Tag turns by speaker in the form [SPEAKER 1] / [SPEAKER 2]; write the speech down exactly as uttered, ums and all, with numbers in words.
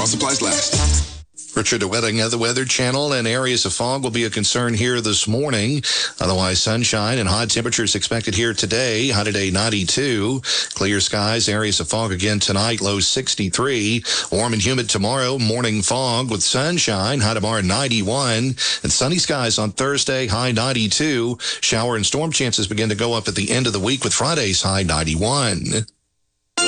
[SPEAKER 1] supplies last.
[SPEAKER 2] Richard DeWetting of the Weather Channel, and areas of fog will be a concern here this morning. Otherwise, sunshine and hot temperatures expected here today. High today, ninety-two. Clear skies, areas of fog again tonight, low sixty-three. Warm and humid tomorrow, morning fog with sunshine. High tomorrow, ninety-one. And sunny skies on Thursday, high ninety-two. Shower and storm chances begin to go up at the end of the week with Friday's high ninety-one.